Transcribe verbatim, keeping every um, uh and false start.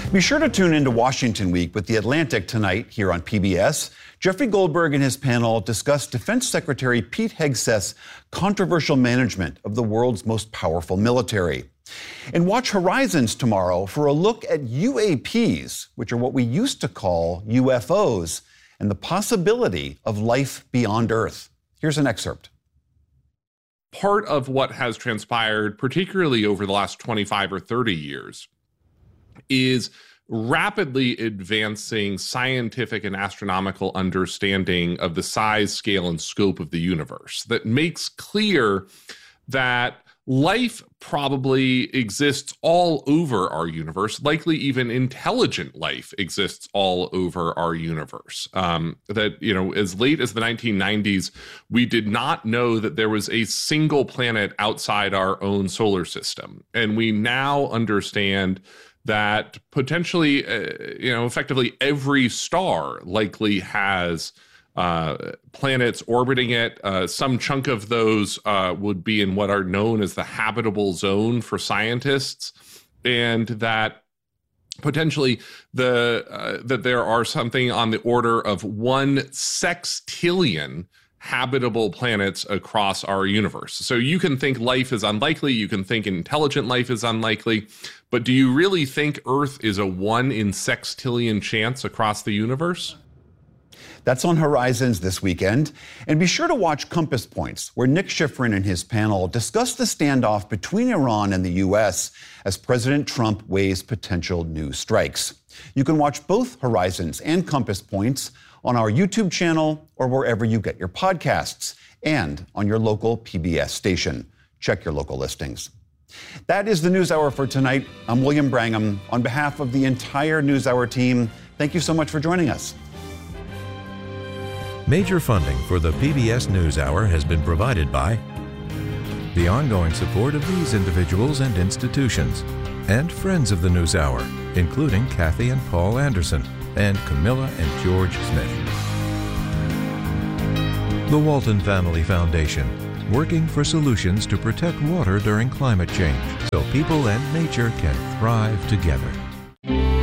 Be sure to tune into Washington Week with The Atlantic tonight here on P B S. Jeffrey Goldberg and his panel discuss Defense Secretary Pete Hegseth's controversial management of the world's most powerful military. And watch Horizons tomorrow for a look at U A Ps, which are what we used to call U F Os, and the possibility of life beyond Earth. Here's an excerpt. Part of what has transpired, particularly over the last twenty-five or thirty years, is rapidly advancing scientific and astronomical understanding of the size, scale, and scope of the universe that makes clear that life probably exists all over our universe, likely even intelligent life exists all over our universe. Um, that, you know, as late as the nineteen nineties, we did not know that there was a single planet outside our own solar system. And we now understand that potentially, uh, you know, effectively every star likely has uh, planets orbiting it. Uh, some chunk of those uh, would be in what are known as the habitable zone for scientists, and that potentially the uh, that there are something on the order of one sextillion habitable planets across our universe. So you can think life is unlikely, you can think intelligent life is unlikely, but do you really think Earth is a one in sextillion chance across the universe? That's on Horizons this weekend. And be sure to watch Compass Points, where Nick Schifrin and his panel discuss the standoff between Iran and the U S as President Trump weighs potential new strikes. You can watch both Horizons and Compass Points on our YouTube channel or wherever you get your podcasts, and on your local P B S station. Check your local listings. That is the NewsHour for tonight. I'm William Brangham. On behalf of the entire NewsHour team, thank you so much for joining us. Major funding for the P B S NewsHour has been provided by the ongoing support of these individuals and institutions, and friends of the NewsHour, including Kathy and Paul Anderson, and Camilla and George Smith. The Walton Family Foundation, working for solutions to protect water during climate change so people and nature can thrive together.